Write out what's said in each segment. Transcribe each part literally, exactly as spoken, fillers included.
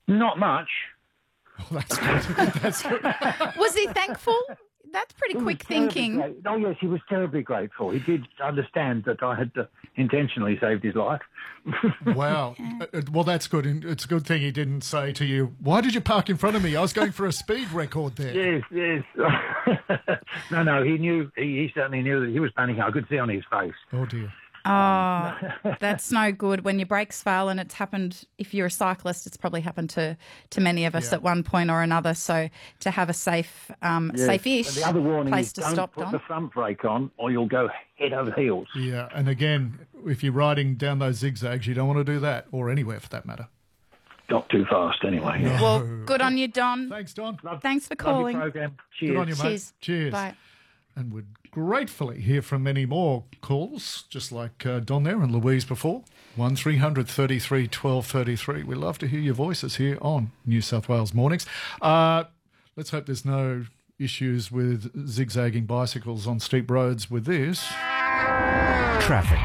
Not much. Oh, that's good. That's good. Was he thankful? That's pretty He was quick terribly thinking. gra- Oh, yes, he was terribly grateful. He did understand that I had uh, intentionally saved his life. Wow. Uh, uh, Well, that's good. And it's a good thing he didn't say to you, why did you park in front of me? I was going for a speed record there. Yes, yes. no, no, he knew, he, he certainly knew that he was panicking. I could see on his face. Oh, dear. Oh, that's no good. When your brakes fail, and it's happened, if you're a cyclist, it's probably happened to, to many of us Yeah. at one point or another. So to have a safe, um, Yes. safe-ish And the other warning place is to don't stop, put Don. the front brake on or you'll go head over heels. Yeah. And again, if you're riding down those zigzags, you don't want to do that, or anywhere for that matter. Not too fast anyway. Well, good on you, Don. Thanks, Don. Love- Thanks for love your calling. program. Cheers. Good on you, mate. Cheers. Cheers. Bye. And would gratefully hear from many more calls, just like uh, Don there and Louise before. one three hundred thirty-three twelve thirty-three. We love to hear your voices here on New South Wales Mornings. Uh, let's hope there's no issues with zigzagging bicycles on steep roads with this. Traffic.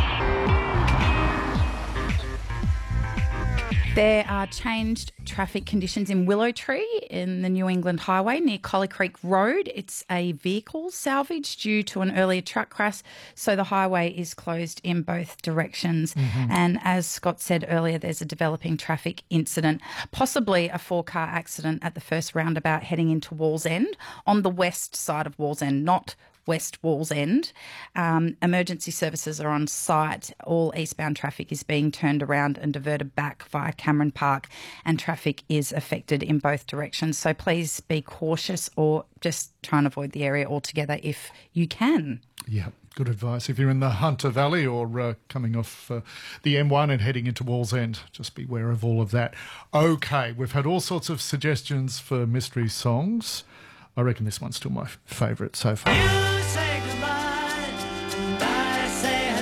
There are changed traffic conditions in Willow Tree in the New England Highway near Collie Creek Road. It's a vehicle salvage due to an earlier truck crash, so the highway is closed in both directions. Mm-hmm. And as Scott said earlier, there's a developing traffic incident, possibly a four-car accident at the first roundabout heading into Wallsend on the west side of Wallsend, not West Wallsend. Um, emergency services are on site. All eastbound traffic is being turned around and diverted back via Cameron Park, and traffic is affected in both directions. So please be cautious or just try and avoid the area altogether if you can. Yeah, good advice. If you're in the Hunter Valley or uh, coming off uh, the M one and heading into Wallsend, just beware of all of that. Okay, we've had all sorts of suggestions for mystery songs. I reckon this one's still my favourite so far. You say goodbye, I say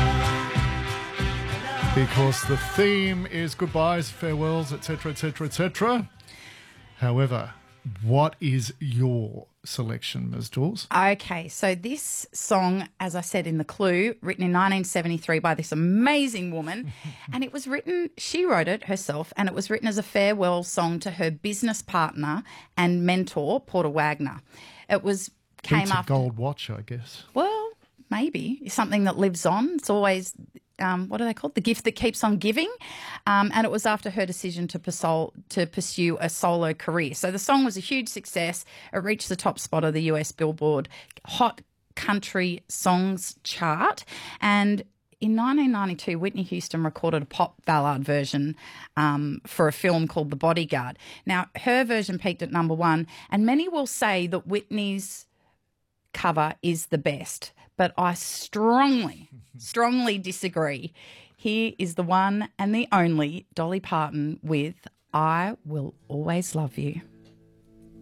hello. Hello. Because the theme is goodbyes, farewells, et cetera, et cetera, et cetera. However, what is your selection, Miz Dawes? Okay, so this song, as I said in the clue, written in nineteen seventy-three by this amazing woman, and it was written, she wrote it herself, and it was written as a farewell song to her business partner and mentor, Porter Wagner. It was came Beats a after gold watch, I guess. well, maybe something that lives on. It's always, um, what are they called? The gift that keeps on giving. Um, and it was after her decision to pursue, to pursue a solo career. So the song was a huge success. It reached the top spot of the U S Billboard Hot Country Songs chart. And in nineteen ninety-two, Whitney Houston recorded a pop ballad version um, for a film called The Bodyguard. Now, her version peaked at number one, and many will say that Whitney's cover is the best, but I strongly, strongly disagree. Here is the one and the only Dolly Parton with I Will Always Love You.